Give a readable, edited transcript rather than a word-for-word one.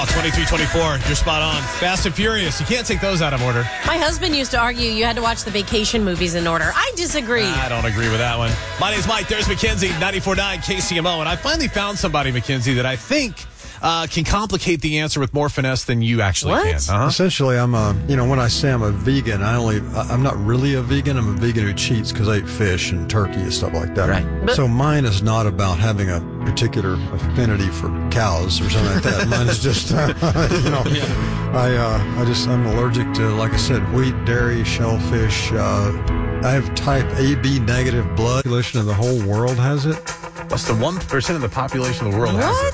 2324, you're spot on. Fast and Furious, you can't take those out of order. My husband used to argue you had to watch the vacation movies in order. I disagree. I don't agree with that one. My name's Mike. There's Mackenzie, 94.9 KCMO. And I finally found somebody, Mackenzie, that I think can complicate the answer with more finesse than you actually can. Uh-huh. Essentially, I'm when I say I'm a vegan, I'm not really a vegan. I'm a vegan who cheats because I eat fish and turkey and stuff like that. Right. So mine is not about having a particular affinity for cows or something like that. Mine is just, I'm allergic to, like I said, wheat, dairy, shellfish. I have type AB negative blood. Population of the whole world has it. Less than 1% of the population of the world has it.